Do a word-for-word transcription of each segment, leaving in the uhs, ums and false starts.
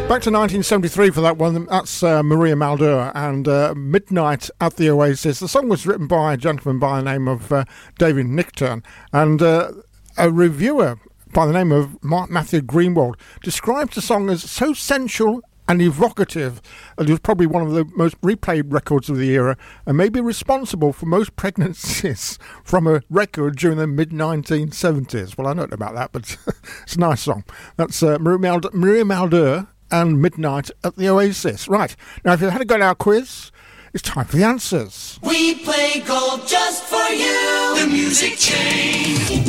Back to nineteen seventy-three for that one. That's uh, Maria Muldaur and uh, Midnight at the Oasis. The song was written by a gentleman by the name of uh, David Nickturn, and uh, a reviewer by the name of Mark Matthew Greenwald describes the song as so sensual and evocative. It was probably one of the most replayed records of the era and may be responsible for most pregnancies from a record during the mid nineteen seventies. Well, I don't know about that, but it's a nice song. That's uh, Maria Muldaur, Maria Muldaur and Midnight at the Oasis. Right, now if you had to go to our quiz, it's time for the answers. We play golf just for you, the Music Chain.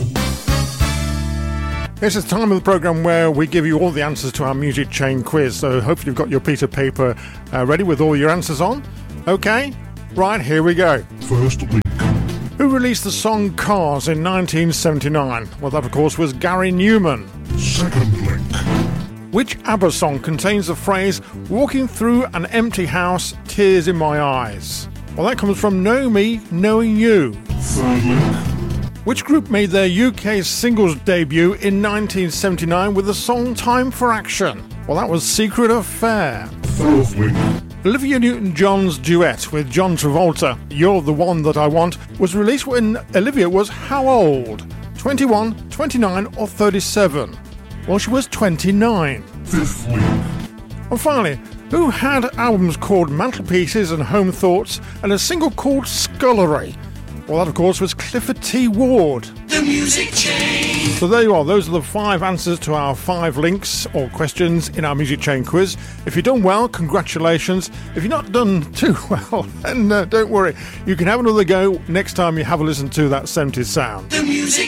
This is the time of the programme where we give you all the answers to our Music Chain quiz, so hopefully you've got your piece of paper uh, ready with all your answers on. Okay, right, here we go. First link. Who released the song Cars in nineteen seventy-nine? Well, that of course was Gary Newman. Second link. Which ABBA song contains the phrase, walking through an empty house, tears in my eyes? Well, that comes from Know Me, Knowing You. Third link. Which group made their U K singles debut in nineteen seventy-nine with the song Time for Action? Well, that was Secret Affair. Fourth link. Olivia Newton-John's duet with John Travolta, You're the One That I Want, was released when Olivia was how old? twenty-one, twenty-nine or thirty-seven? Well, she was twenty-nine. Fifth link. And finally, who had albums called Mantelpieces and Home Thoughts and a single called Scullery? Well, that, of course, was Clifford T. Ward. The Music Chain. So there you are. Those are the five answers to our five links or questions in our Music Chain quiz. If you've done well, congratulations. If you've not done too well, then uh, don't worry. You can have another go next time you have a listen to that seventies sound. The Music